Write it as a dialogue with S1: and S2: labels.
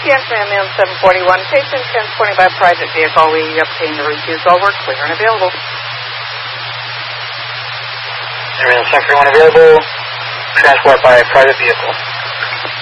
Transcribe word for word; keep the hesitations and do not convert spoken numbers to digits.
S1: M to M M seven forty-one. Patient transporting by private vehicle. We obtain the refusal. We're clear and available.
S2: M M seven forty-one available. Transport by private vehicle.